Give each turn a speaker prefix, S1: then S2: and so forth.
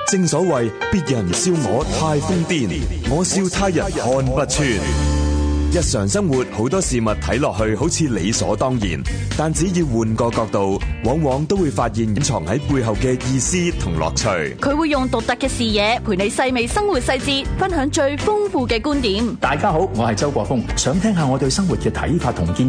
S1: 正所謂別人笑我太瘋癲，我笑他人看不穿。日常生活好多事物睇落去好似理所當然，但只要換個角度，往往都會發現隱藏喺背後嘅意思同樂趣。
S2: 佢會用獨特嘅視野陪你細味生活細節，分享最豐富嘅觀點。
S3: 大家好，我係周國峰，想聽下我對生活嘅睇法同見